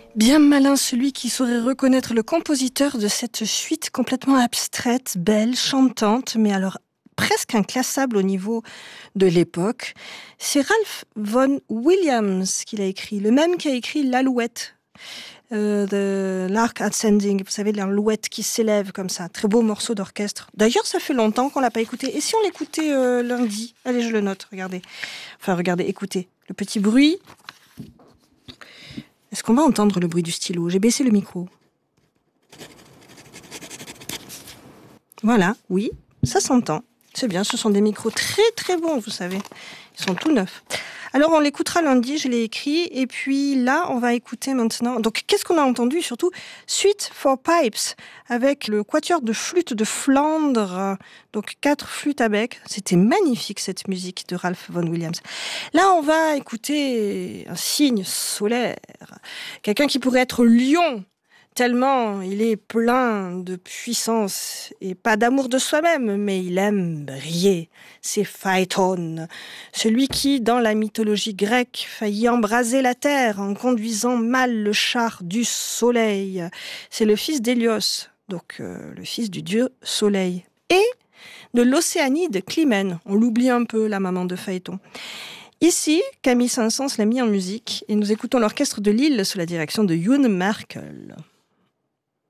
Bien malin celui qui saurait reconnaître le compositeur de cette suite complètement abstraite, belle, chantante, mais alors presque inclassable au niveau de l'époque. C'est Ralph Vaughan Williams qui l'a écrit, le même qui a écrit l'Alouette. De l'Arc Ascending, vous savez, l'alouette qui s'élève comme ça, très beau morceau d'orchestre. D'ailleurs, ça fait longtemps qu'on l'a pas écouté. Et si on l'écoutait lundi? Allez, je le note, regardez. Enfin, regardez, écoutez. Le petit bruit. Est-ce qu'on va entendre le bruit du stylo? J'ai baissé le micro. Voilà, oui, ça s'entend. C'est bien, ce sont des micros très très bons, vous savez. Ils sont tout neufs. Alors on l'écoutera lundi, je l'ai écrit, et puis là on va écouter maintenant. Donc qu'est-ce qu'on a entendu surtout? Suite for Pipes, avec le quatuor de flûte de Flandre, donc 4 flûtes à bec. C'était magnifique cette musique de Ralph Vaughan Williams. Là on va écouter un signe solaire, quelqu'un qui pourrait être lion, tellement il est plein de puissance et pas d'amour de soi-même, mais il aime briller. C'est Phaéton, celui qui, dans la mythologie grecque, faillit embraser la terre en conduisant mal le char du soleil. C'est le fils d'Hélios, donc le fils du dieu soleil. Et de l'Océanide Clymène, on l'oublie un peu, la maman de Phaéton. Ici, Camille Saint-Saëns l'a mis en musique et nous écoutons l'orchestre de Lille sous la direction de Youn Merkel.